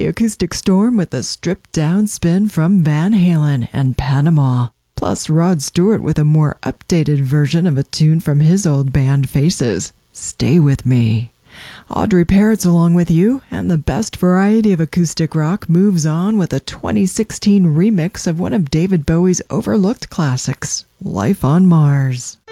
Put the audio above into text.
the acoustic storm with a stripped-down spin from Van Halen and Panama. Plus Rod Stewart with a more updated version of a tune from his old band Faces, Stay With Me. Audrey Parrott's along with you, and the best variety of acoustic rock moves on with a 2016 remix of one of David Bowie's overlooked classics, Life on Mars.